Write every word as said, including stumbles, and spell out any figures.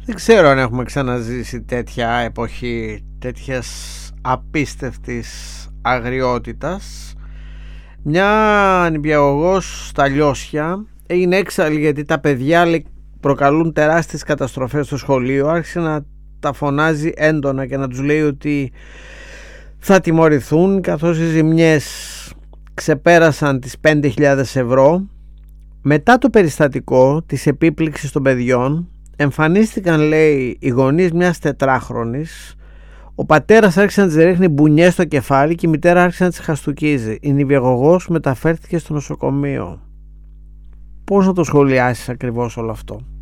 Δεν ξέρω αν έχουμε ξαναζήσει τέτοια εποχή, τέτοιας απίστευτης αγριότητας. Μια νηπιαγωγός στα Λιώσια έγινε έξαλλη γιατί τα παιδιά, λέει, προκαλούν τεράστιες καταστροφές στο σχολείο. Άρχισε να τα φωνάζει έντονα και να τους λέει ότι θα τιμωρηθούν, καθώς οι ζημιές ξεπέρασαν τις πέντε χιλιάδες ευρώ. Μετά το περιστατικό της επίπληξης των παιδιών εμφανίστηκαν, λέει, οι γονείς μιας τετράχρονης. Ο πατέρας άρχισε να της ρίχνει μπουνιές στο κεφάλι και η μητέρα άρχισε να της χαστούκίζει. Η νηπιαγωγός μεταφέρθηκε στο νοσοκομείο. Πώς να το σχολιάσεις ακριβώς όλο αυτό?